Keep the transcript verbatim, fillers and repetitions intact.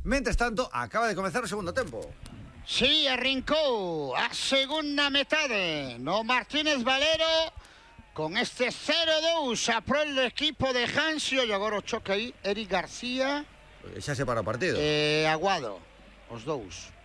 Mentres tanto, acaba de comezar o segundo tempo. Sí, arrancou a segunda metade no Martínez Valero con este cero dous a prol do equipo de Hansio. E agora o choque aí, Eric García Xa se para o partido. e Aguado, os dous.